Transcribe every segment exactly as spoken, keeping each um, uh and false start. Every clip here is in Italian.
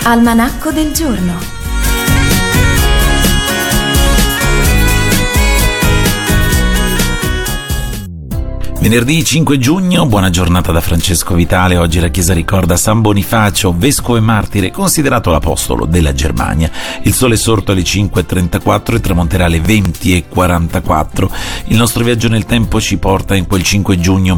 Almanacco del giorno. Venerdì cinque giugno, buona giornata da Francesco Vitale. Oggi la Chiesa ricorda San Bonifacio, vescovo e martire, considerato l'apostolo della Germania. Il sole è sorto alle cinque e trentaquattro e tramonterà alle venti e quarantaquattro. Il nostro viaggio nel tempo ci porta in quel cinque giugno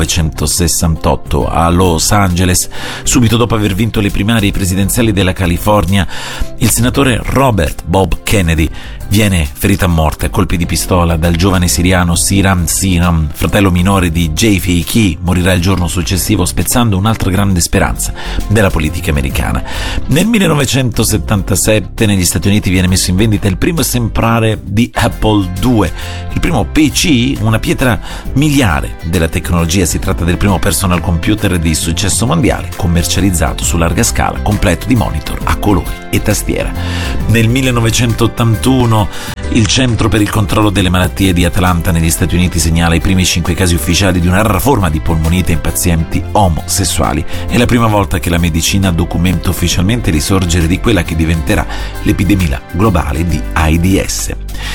millenovecentosessantotto a Los Angeles. Subito dopo aver vinto le primarie presidenziali della California, il senatore Robert Bob Kennedy viene ferito a morte a colpi di pistola dal giovane siriano Siram Siram, fratello minore di J F K. Morirà il giorno successivo, spezzando un'altra grande speranza della politica americana. Nel millenovecentosettantasette negli Stati Uniti viene messo in vendita il primo esemplare di Apple due, il primo P C, una pietra miliare della tecnologia. Si tratta del primo personal computer di successo mondiale, commercializzato su larga scala, completo di monitor a colori e tastiera. Nel millenovecentottantuno il Centro per il controllo delle malattie di Atlanta negli Stati Uniti segnala i primi cinque casi ufficiali di una rara forma di polmonite in pazienti omosessuali. È la prima volta che la medicina documenta ufficialmente il risorgere di quella che diventerà l'epidemia globale di AIDS.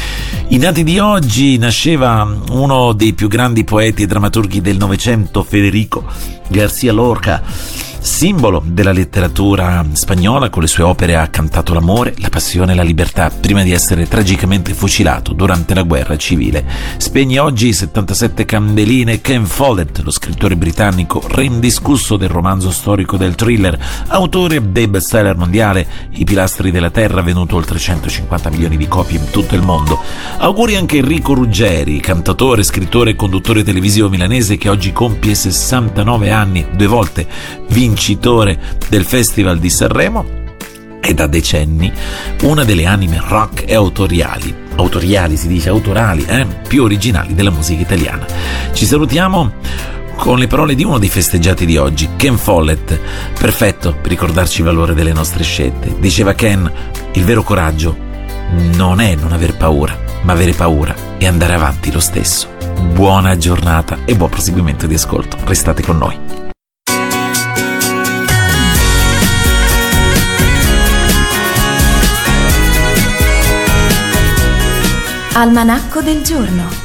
I nati di oggi: nasceva uno dei più grandi poeti e drammaturghi del Novecento, Federico García Lorca, simbolo della letteratura spagnola. Con le sue opere ha cantato l'amore, la passione e la libertà, prima di essere tragicamente fucilato durante la guerra civile. Spegne oggi settantasette candeline Ken Follett, lo scrittore britannico re indiscusso del romanzo storico del thriller, autore dei bestseller mondiale I pilastri della terra, venuto oltre centocinquanta milioni di copie in tutto il mondo. Auguri anche Enrico Ruggeri, cantautore, scrittore e conduttore televisivo milanese, che oggi compie sessantanove anni, due volte vincitore del Festival di Sanremo e da decenni una delle anime rock e autoriali, autoriali si dice, autorali, eh, più originali della musica italiana. Ci salutiamo con le parole di uno dei festeggiati di oggi, Ken Follett, perfetto per ricordarci il valore delle nostre scelte. Diceva Ken: il vero coraggio non è non aver paura, ma avere paura e andare avanti lo stesso. Buona giornata e buon proseguimento di ascolto. Restate con noi. Almanacco del giorno.